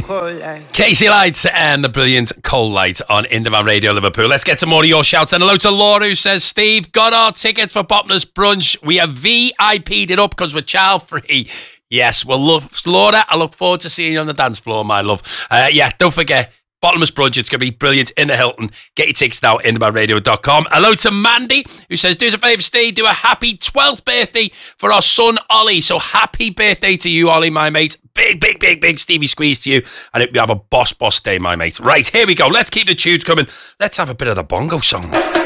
Casey Light and the brilliant Cold Light on Indie Radio Liverpool. Let's get some more of your shouts. And hello to Laura, who says, Steve, got our ticket for Bottomless Brunch. We have VIP'd it up because we're child free. Yes, well, Laura, I look forward to seeing you on the dance floor, my love. Don't forget, Bottomless Brunch, it's going to be brilliant in the Hilton. Get your tickets now, indiebarradio.com. Hello to Mandy, who says, do us a favour, Steve, do a happy 12th birthday for our son, Ollie. So happy birthday to you, Ollie, my mate. Big Stevie squeeze to you. And hope you have a boss day, my mate. Right, here we go. Let's keep the tunes coming. Let's have a bit of the bongo song.